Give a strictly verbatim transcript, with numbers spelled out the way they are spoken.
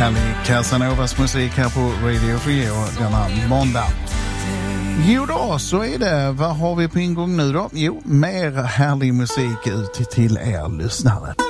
Härlig Casanovas musik här på Radio Free denna måndag. Jo då, så är det. Vad har vi på ingång nu då? Jo, mer härlig musik ut till er lyssnare.